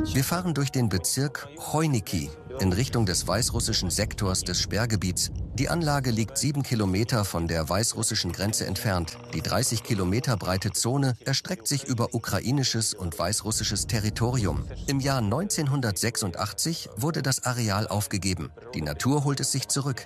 Wir fahren durch den Bezirk Chojniki in Richtung des weißrussischen Sektors des Sperrgebiets. Die Anlage liegt 7 Kilometer von der weißrussischen Grenze entfernt. Die 30 Kilometer breite Zone erstreckt sich über ukrainisches und weißrussisches Territorium. Im Jahr 1986 wurde das Areal aufgegeben. Die Natur holt es sich zurück.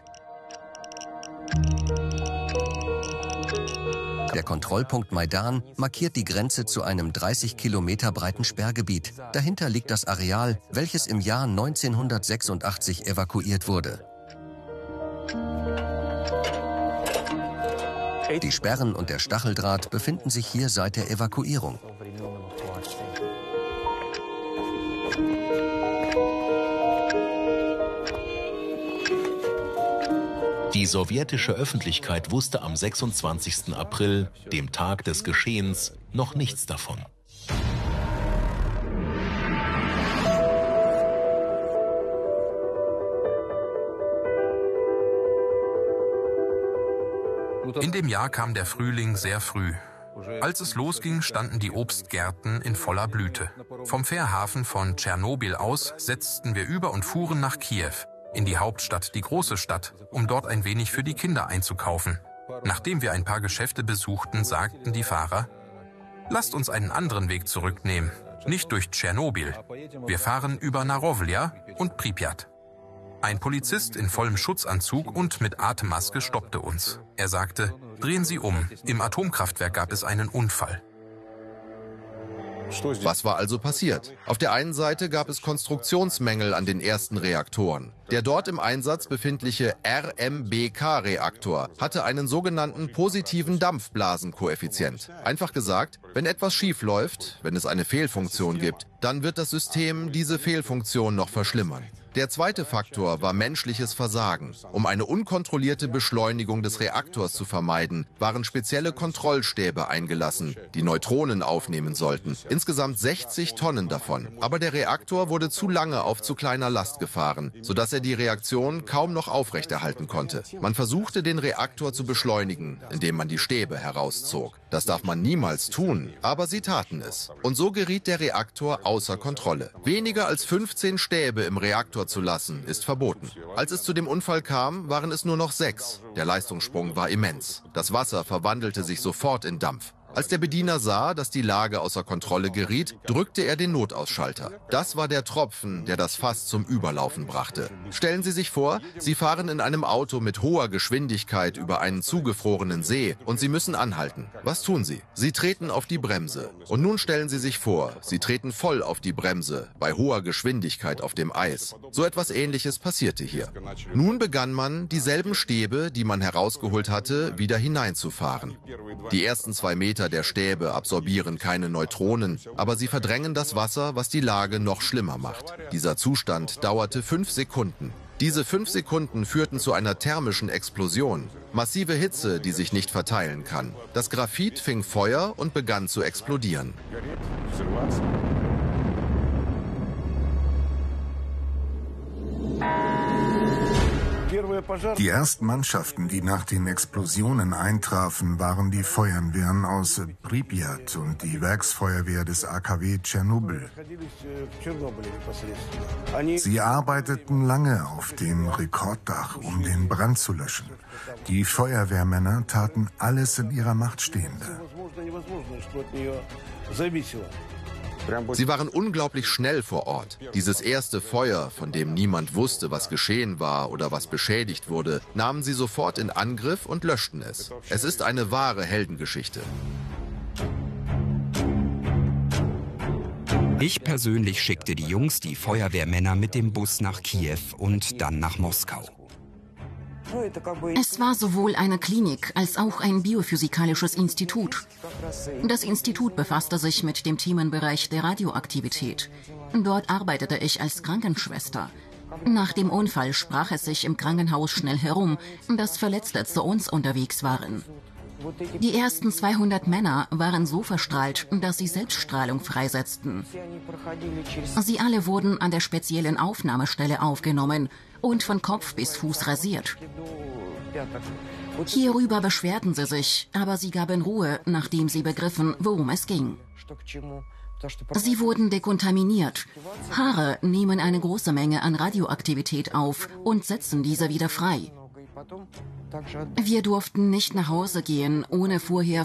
Der Kontrollpunkt Maidan markiert die Grenze zu einem 30 Kilometer breiten Sperrgebiet. Dahinter liegt das Areal, welches im Jahr 1986 evakuiert wurde. Die Sperren und der Stacheldraht befinden sich hier seit der Evakuierung. Die sowjetische Öffentlichkeit wusste am 26. April, dem Tag des Geschehens, noch nichts davon. In dem Jahr kam der Frühling sehr früh. Als es losging, standen die Obstgärten in voller Blüte. Vom Fährhafen von Tschernobyl aus setzten wir über und fuhren nach Kiew, in die Hauptstadt, die große Stadt, um dort ein wenig für die Kinder einzukaufen. Nachdem wir ein paar Geschäfte besuchten, sagten die Fahrer: Lasst uns einen anderen Weg zurücknehmen, nicht durch Tschernobyl. Wir fahren über Narowlja und Pripyat. Ein Polizist in vollem Schutzanzug und mit Atemmaske stoppte uns. Er sagte: Drehen Sie um, im Atomkraftwerk gab es einen Unfall. Was war also passiert? Auf der einen Seite gab es Konstruktionsmängel an den ersten Reaktoren. Der dort im Einsatz befindliche RMBK-Reaktor hatte einen sogenannten positiven Dampfblasenkoeffizient. Einfach gesagt, wenn etwas schief läuft, wenn es eine Fehlfunktion gibt, dann wird das System diese Fehlfunktion noch verschlimmern. Der zweite Faktor war menschliches Versagen. Um eine unkontrollierte Beschleunigung des Reaktors zu vermeiden, waren spezielle Kontrollstäbe eingelassen, die Neutronen aufnehmen sollten. Insgesamt 60 Tonnen davon. Aber der Reaktor wurde zu lange auf zu kleiner Last gefahren, sodass er die Reaktion kaum noch aufrechterhalten konnte. Man versuchte, den Reaktor zu beschleunigen, indem man die Stäbe herauszog. Das darf man niemals tun, aber sie taten es. Und so geriet der Reaktor außer Kontrolle. Weniger als 15 Stäbe im Reaktor zu lassen, ist verboten. Als es zu dem Unfall kam, waren es nur noch 6. Der Leistungssprung war immens. Das Wasser verwandelte sich sofort in Dampf. Als der Bediener sah, dass die Lage außer Kontrolle geriet, drückte er den Notausschalter. Das war der Tropfen, der das Fass zum Überlaufen brachte. Stellen Sie sich vor, Sie fahren in einem Auto mit hoher Geschwindigkeit über einen zugefrorenen See und Sie müssen anhalten. Was tun Sie? Sie treten auf die Bremse. Und nun stellen Sie sich vor, Sie treten voll auf die Bremse, bei hoher Geschwindigkeit auf dem Eis. So etwas Ähnliches passierte hier. Nun begann man, dieselben Stäbe, die man herausgeholt hatte, wieder hineinzufahren. Die ersten 2 Meter der Stäbe absorbieren keine Neutronen, aber sie verdrängen das Wasser, was die Lage noch schlimmer macht. Dieser Zustand dauerte 5 Sekunden. Diese 5 Sekunden führten zu einer thermischen Explosion. Massive Hitze, die sich nicht verteilen kann. Das Graphit fing Feuer und begann zu explodieren. Die ersten Mannschaften, die nach den Explosionen eintrafen, waren die Feuerwehren aus Pripyat und die Werksfeuerwehr des AKW Tschernobyl. Sie arbeiteten lange auf dem Rekorddach, um den Brand zu löschen. Die Feuerwehrmänner taten alles in ihrer Macht Stehende. Sie waren unglaublich schnell vor Ort. Dieses erste Feuer, von dem niemand wusste, was geschehen war oder was beschädigt wurde, nahmen sie sofort in Angriff und löschten es. Es ist eine wahre Heldengeschichte. Ich persönlich schickte die Jungs, die Feuerwehrmänner, mit dem Bus nach Kiew und dann nach Moskau. Es war sowohl eine Klinik als auch ein biophysikalisches Institut. Das Institut befasste sich mit dem Themenbereich der Radioaktivität. Dort arbeitete ich als Krankenschwester. Nach dem Unfall sprach es sich im Krankenhaus schnell herum, dass Verletzte zu uns unterwegs waren. Die ersten 200 Männer waren so verstrahlt, dass sie Selbststrahlung freisetzten. Sie alle wurden an der speziellen Aufnahmestelle aufgenommen und von Kopf bis Fuß rasiert. Hierüber beschwerten sie sich, aber sie gaben Ruhe, nachdem sie begriffen, worum es ging. Sie wurden dekontaminiert. Haare nehmen eine große Menge an Radioaktivität auf und setzen diese wieder frei. Wir durften nicht nach Hause gehen, ohne vorher